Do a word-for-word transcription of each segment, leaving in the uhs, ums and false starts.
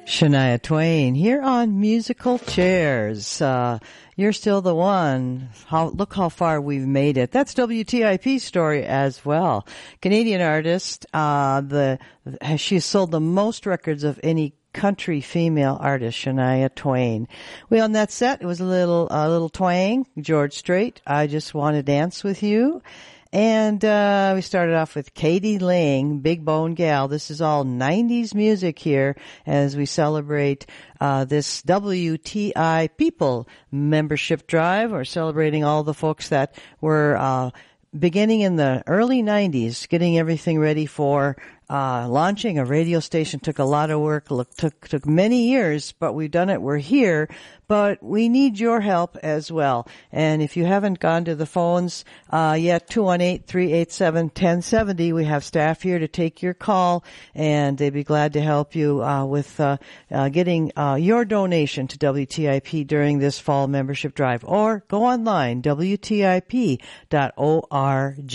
Shania Twain here on Musical Chairs. Uh, you're still the one. How, look how far we've made it. That's W T I P story as well. Canadian artist, uh, the, she's sold the most records of any country female artist, Shania Twain. We on that set, it was a little, a little twang. George Strait, I Just Want to Dance with You. And uh we started off with Katie Lang, Big Bone Gal. This is all nineties music here as we celebrate uh this W T I People membership drive. We're celebrating all the folks that were uh beginning in the early nineties, getting everything ready for uh launching a radio station. Took a lot of work, look, took took many years, but we've done it. We're here. But we need your help as well. And if you haven't gone to the phones uh yet, two one eight, three eight seven, one zero seven zero, we have staff here to take your call, and they'd be glad to help you uh with uh, uh getting uh your donation to W T I P during this fall membership drive. Or go online, W T I P dot org.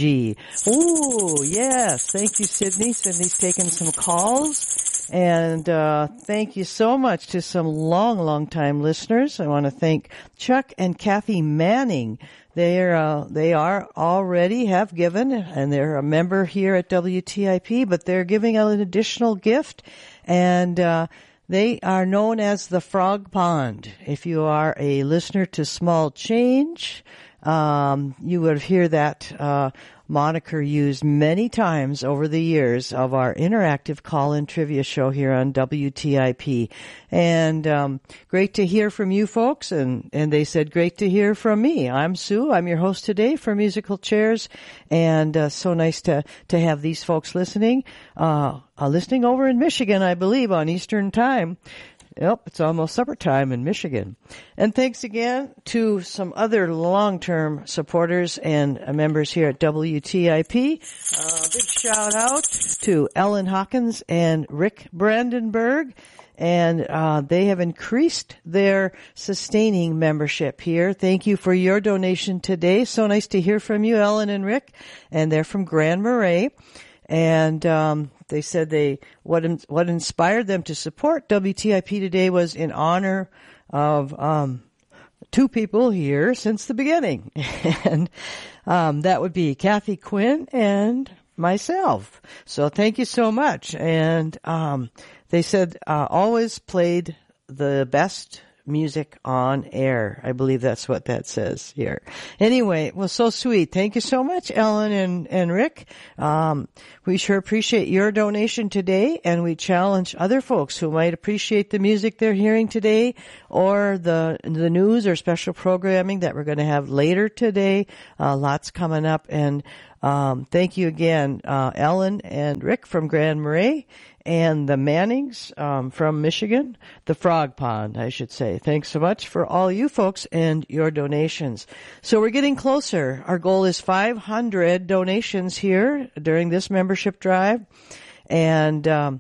Ooh, yes. Thank you, Sydney. Sydney's taking some calls. And uh thank you so much to some long, long time listeners. I want to thank Chuck and Kathy Manning. They're uh, they are already have given, and they're a member here at W T I P, but they're giving an additional gift, and uh they are known as the Frog Pond. If you are a listener to Small Change, um you would hear that uh moniker used many times over the years of our interactive call-in trivia show here on W T I P. And um great to hear from you folks, and and they said great to hear from me. I'm Sue. I'm your host today for Musical Chairs, and uh, so nice to to have these folks listening uh, uh listening over in Michigan, I believe, on Eastern Time. Yep, it's almost supper time in Michigan. And thanks again to some other long-term supporters and members here at W T I P. Uh, big shout out to Ellen Hawkins and Rick Brandenburg. And uh they have increased their sustaining membership here. Thank you for your donation today. So nice to hear from you, Ellen and Rick. And they're from Grand Marais. And um they said they what what inspired them to support W T I P today was in honor of um two people here since the beginning. And um that would be Kathy Quinn and myself. So thank you so much. And um they said uh always played the best music on air. I believe that's what that says here. Anyway, it was so sweet. Thank you so much, Ellen and, and Rick. Um, we sure appreciate your donation today, and we challenge other folks who might appreciate the music they're hearing today, or the, the news or special programming that we're going to have later today. Uh, lots coming up, and, um, thank you again, uh, Ellen and Rick from Grand Marais. And the Mannings um, from Michigan, the Frog Pond, I should say. Thanks so much for all you folks and your donations. So we're getting closer. Our goal is five hundred donations here during this membership drive. And um,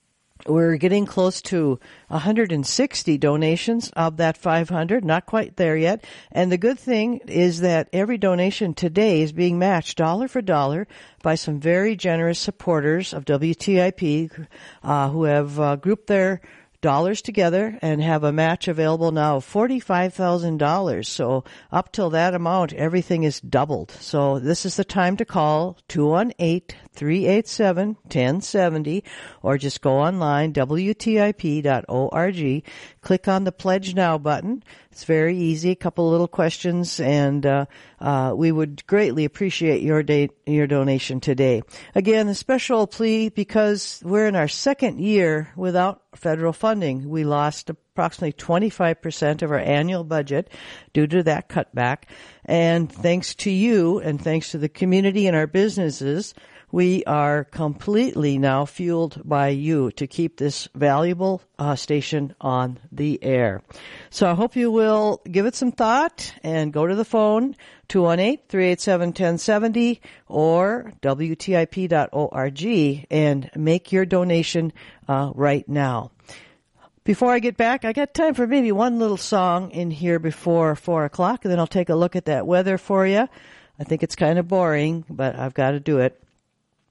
we're getting close to one hundred sixty donations of that five hundred, not quite there yet. And the good thing is that every donation today is being matched dollar for dollar by some very generous supporters of W T I P uh, who have uh, grouped their dollars together and have a match available now of forty-five thousand dollars. So up till that amount, everything is doubled. So this is the time to call two one eight, three eight seven, one zero seven zero, or just go online, W T I P dot org. Click on the Pledge Now button. It's very easy. A couple little questions, and uh, uh, we would greatly appreciate your da- your donation today. Again, a special plea because we're in our second year without federal funding. We lost approximately twenty-five percent of our annual budget due to that cutback. And thanks to you and thanks to the community and our businesses, we are completely now fueled by you to keep this valuable uh, station on the air. So I hope you will give it some thought and go to the phone, two one eight, three eight seven, one zero seven zero or W T I P dot org, and make your donation uh, right now. Before I get back, I got time for maybe one little song in here before four o'clock, and then I'll take a look at that weather for you. I think it's kind of boring, but I've got to do it.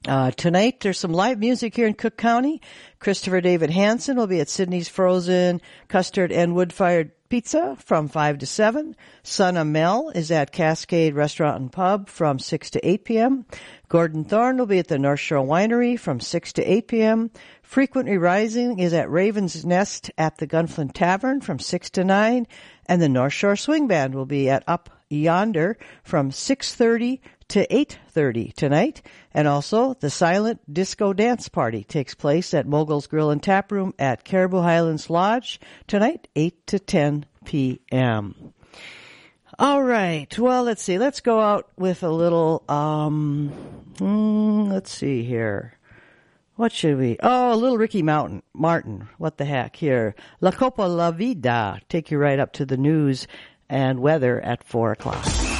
Uh, tonight, there's some live music here in Cook County. Christopher David Hansen will be at Sydney's Frozen Custard and Wood-Fired Pizza from five to seven. Son Amel is at Cascade Restaurant and Pub from six to eight p.m. Gordon Thorne will be at the North Shore Winery from six to eight p.m. Frequently Rising is at Raven's Nest at the Gunflint Tavern from six to nine. And the North Shore Swing Band will be at Up Yonder from six thirty to eight thirty tonight. And also, the Silent Disco Dance Party takes place at Mogul's Grill and Tap Room at Caribou Highlands Lodge tonight, eight to ten p.m. All right. Well, let's see. Let's go out with a little, um, hmm, let's see here. What should we? Oh, a little Ricky Mountain, Martin. What the heck here? La Copa La Vida. Take you right up to the news and weather at four o'clock.